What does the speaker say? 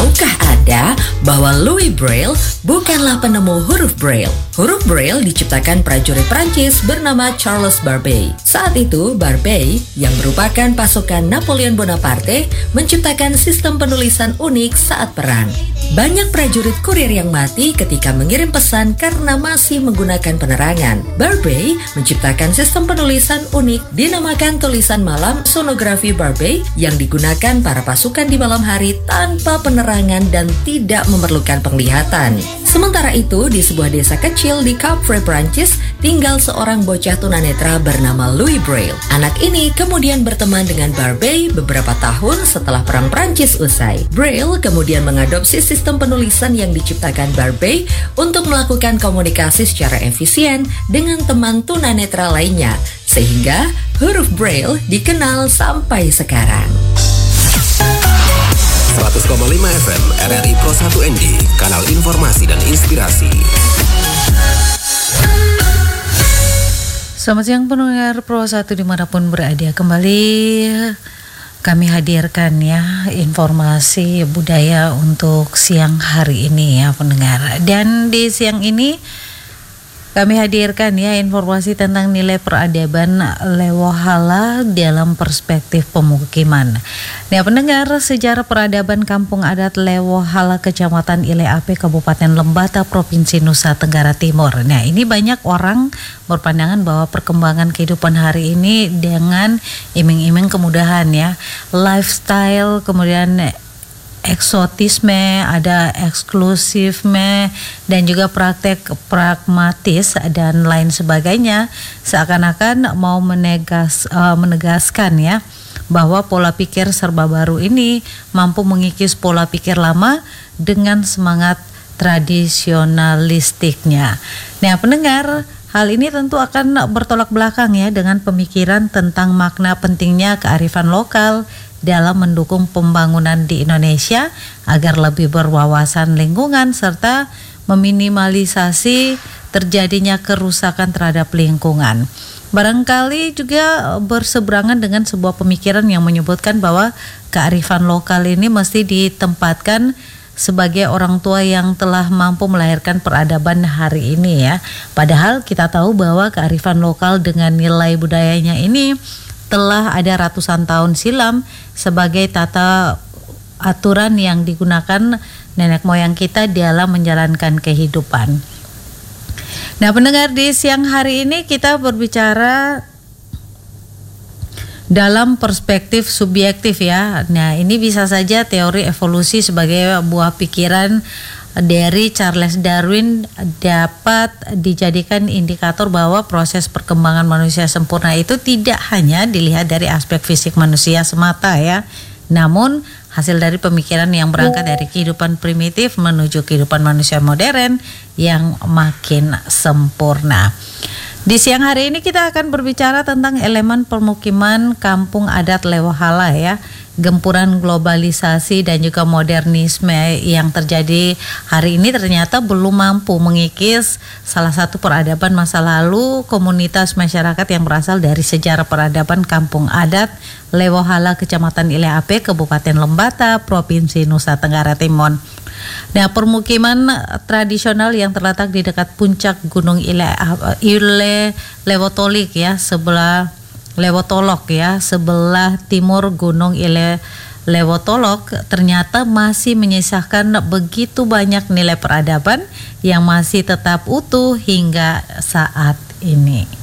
Tahukah Anda bahwa Louis Braille bukanlah penemu huruf Braille? Huruf Braille diciptakan prajurit Prancis bernama Charles Barbey. Saat itu, Barbey, yang merupakan pasukan Napoleon Bonaparte, menciptakan sistem penulisan unik saat perang. Banyak prajurit kurir yang mati ketika mengirim pesan karena masih menggunakan penerangan. Barbey menciptakan sistem penulisan unik dinamakan tulisan malam sonografi Barbey yang digunakan para pasukan di malam hari tanpa penerangan dan tidak memerlukan penglihatan. Sementara itu, di sebuah desa kecil di Capre, Prancis, tinggal seorang bocah tunanetra bernama Louis Braille. Anak ini kemudian berteman dengan Barbey beberapa tahun setelah Perang Prancis usai. Braille kemudian mengadopsi sistem penulisan yang diciptakan Barbey untuk melakukan komunikasi secara efisien dengan teman tunanetra lainnya, sehingga huruf Braille dikenal sampai sekarang. 100,5 FM RRI Pro 1 ND, kanal informasi dan inspirasi. Selamat siang pendengar Pro 1 dimanapun berada. Kembali kami hadirkan ya informasi budaya untuk siang hari ini ya pendengar. Dan di siang ini kami hadirkan ya informasi tentang nilai peradaban Lewohala dalam perspektif pemukiman. Nah pendengar, sejarah peradaban kampung adat Lewohala Kecamatan Ile Ape Kabupaten Lembata Provinsi Nusa Tenggara Timur. Nah ini banyak orang berpandangan bahwa perkembangan kehidupan hari ini dengan iming-iming kemudahan ya, lifestyle, kemudian eksotisme, ada eksklusifme, dan juga praktek pragmatis dan lain sebagainya, seakan-akan mau menegaskan ya bahwa pola pikir serba baru ini mampu mengikis pola pikir lama dengan semangat tradisionalistiknya. Nah pendengar, hal ini tentu akan bertolak belakang ya dengan pemikiran tentang makna pentingnya kearifan lokal dalam mendukung pembangunan di Indonesia agar lebih berwawasan lingkungan serta meminimalisasi terjadinya kerusakan terhadap lingkungan. Barangkali juga berseberangan dengan sebuah pemikiran yang menyebutkan bahwa kearifan lokal ini mesti ditempatkan sebagai orang tua yang telah mampu melahirkan peradaban hari ini ya. Padahal kita tahu bahwa kearifan lokal dengan nilai budayanya ini telah ada ratusan tahun silam sebagai tata aturan yang digunakan nenek moyang kita dalam menjalankan kehidupan. Nah pendengar, di siang hari ini kita berbicara dalam perspektif subjektif ya. Nah ini bisa saja teori evolusi sebagai buah pikiran dari Charles Darwin dapat dijadikan indikator bahwa proses perkembangan manusia sempurna itu tidak hanya dilihat dari aspek fisik manusia semata ya, namun hasil dari pemikiran yang berangkat dari kehidupan primitif menuju kehidupan manusia modern yang makin sempurna. Di siang hari ini kita akan berbicara tentang elemen permukiman kampung adat Lewohala ya. Gempuran globalisasi dan juga modernisme yang terjadi hari ini ternyata belum mampu mengikis salah satu peradaban masa lalu komunitas masyarakat yang berasal dari sejarah peradaban kampung adat Lewohala Kecamatan Ile Ape Kabupaten Lembata Provinsi Nusa Tenggara Timur. Nah, permukiman tradisional yang terletak di dekat puncak Gunung Ile Lewotolik ya, sebelah Lewotolok ya, sebelah timur Gunung Ile Lewotolok ternyata masih menyisakan begitu banyak nilai peradaban yang masih tetap utuh hingga saat ini.